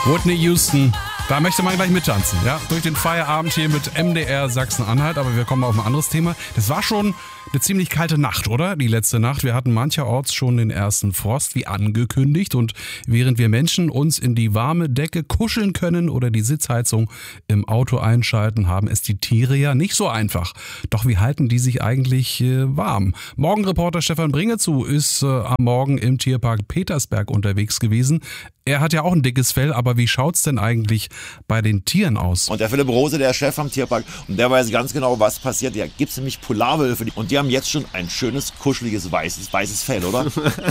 Whitney Houston, da möchte man gleich mittanzen. Ja? Durch den Feierabend hier mit MDR Sachsen-Anhalt. Aber wir kommen auf ein anderes Thema. Das war schon eine ziemlich kalte Nacht, oder? Die letzte Nacht. Wir hatten mancherorts schon den ersten Frost, wie angekündigt. Und während wir Menschen uns in die warme Decke kuscheln können oder die Sitzheizung im Auto einschalten, haben es die Tiere ja nicht so einfach. Doch wie halten die sich eigentlich warm? Morgenreporter Stefan Bringezu ist am Morgen im Tierpark Petersberg unterwegs gewesen. Er hat ja auch ein dickes Fell, aber wie schaut's denn eigentlich bei den Tieren aus? Und der Philipp Rose, der Chef am Tierpark, und der weiß ganz genau, was passiert. Da gibt's nämlich Polarwölfe und die haben jetzt schon ein schönes, kuscheliges, weißes Fell, oder?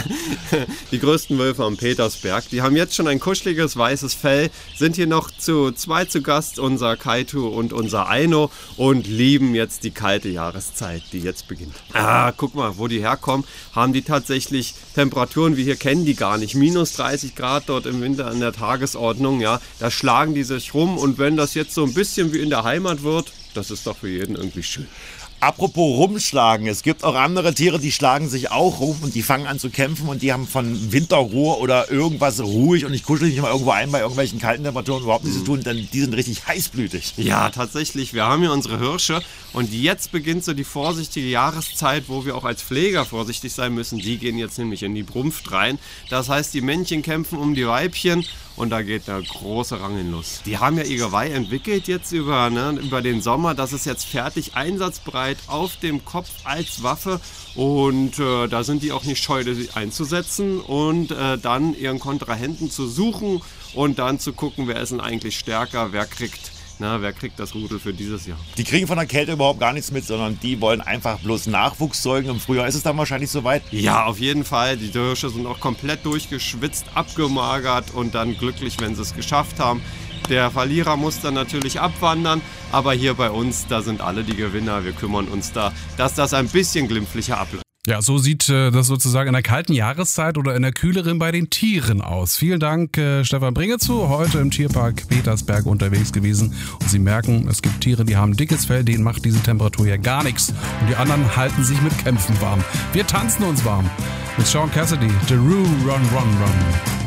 Die größten Wölfe am Petersberg, die haben jetzt schon ein kuscheliges, weißes Fell, sind hier noch zu zweit zu Gast, unser Kaitu und unser Aino, und lieben jetzt die kalte Jahreszeit, die jetzt beginnt. Guck mal, wo die herkommen, haben die tatsächlich Temperaturen, wie hier kennen die gar nicht. Minus 30 Grad dort im Winter an der Tagesordnung, ja, da schlagen die sich rum, und wenn das jetzt so ein bisschen wie in der Heimat wird, das ist doch für jeden irgendwie schön. Apropos rumschlagen, es gibt auch andere Tiere, die schlagen sich auch rum und die fangen an zu kämpfen und die haben von Winterruhe oder irgendwas ruhig und ich kuschel mich mal irgendwo ein bei irgendwelchen kalten Temperaturen überhaupt nichts zu tun, denn die sind richtig heißblütig. Ja, tatsächlich, wir haben hier unsere Hirsche und jetzt beginnt so die vorsichtige Jahreszeit, wo wir auch als Pfleger vorsichtig sein müssen. Die gehen jetzt nämlich in die Brunft rein. Das heißt, die Männchen kämpfen um die Weibchen und da geht eine große Rangeln los. Die haben ja ihr Geweih entwickelt jetzt über den Sommer. Das ist jetzt fertig, einsatzbereit auf dem Kopf als Waffe, und da sind die auch nicht scheu, sie einzusetzen und dann ihren Kontrahenten zu suchen und dann zu gucken, wer ist denn eigentlich stärker, wer kriegt das Rudel für dieses Jahr. Die kriegen von der Kälte überhaupt gar nichts mit, sondern die wollen einfach bloß Nachwuchs zeugen. Im Frühjahr ist es dann wahrscheinlich soweit. Ja, auf jeden Fall. Die Hirsche sind auch komplett durchgeschwitzt, abgemagert und dann glücklich, wenn sie es geschafft haben. Der Verlierer muss dann natürlich abwandern, aber hier bei uns, da sind alle die Gewinner. Wir kümmern uns da, dass das ein bisschen glimpflicher abläuft. Ja, so sieht das sozusagen in der kalten Jahreszeit oder in der kühleren bei den Tieren aus. Vielen Dank, Stefan Bringezu, heute im Tierpark Petersberg unterwegs gewesen. Und Sie merken, es gibt Tiere, die haben dickes Fell, denen macht diese Temperatur ja gar nichts. Und die anderen halten sich mit Kämpfen warm. Wir tanzen uns warm. Mit Sean Cassidy, The Roo Run Run Run.